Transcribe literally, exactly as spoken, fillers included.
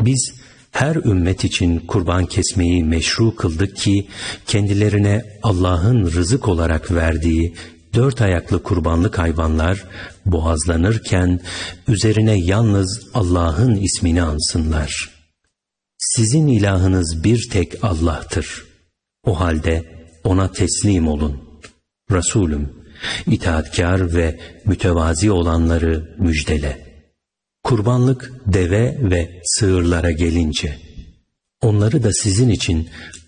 Biz her ümmet için kurban kesmeyi meşru kıldık ki kendilerine Allah'ın rızık olarak verdiği dört ayaklı kurbanlık hayvanlar boğazlanırken üzerine yalnız Allah'ın ismini ansınlar. Sizin ilahınız bir tek Allah'tır. O halde ona teslim olun. Resulüm, itaatkar ve mütevazi olanları müjdele. Kurbanlık deve ve sığırlara gelince, onları da sizin için